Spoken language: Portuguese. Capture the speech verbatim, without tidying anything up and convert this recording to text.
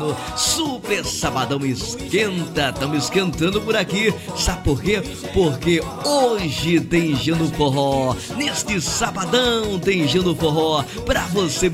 Super Sabadão esquenta, estamos esquentando por aqui. Sabe por quê? Porque hoje tem Gino Forró. Neste sabadão tem Gino Forró pra você